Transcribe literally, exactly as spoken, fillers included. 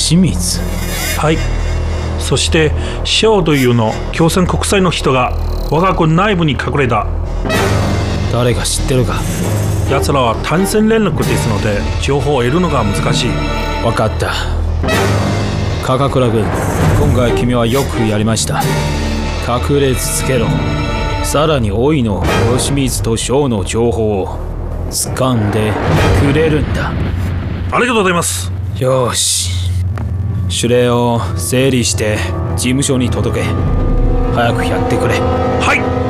清水。 はい。そしてシャオというの共産国際の人が我が軍内部に隠れた。 誰が知ってるか。 奴らは単線連絡ですので情報を得るのが難しい。 分かった。高倉君、今回君はよくやりました。隠れ続けろ。さらに老いの清水と翔の情報を掴んでくれるんだ。 ありがとうございます。 よし、指令を整理して事務所に届け。早くやってくれ。 はい。